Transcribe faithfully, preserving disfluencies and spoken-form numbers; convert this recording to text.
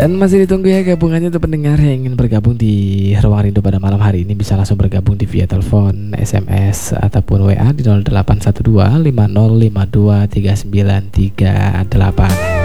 Dan masih ditunggu ya gabungannya untuk pendengar yang ingin bergabung di Ruang Rindu pada malam hari ini. Bisa langsung bergabung di via telepon, S M S, ataupun W A di nol delapan satu dua lima nol lima dua tiga sembilan tiga delapan.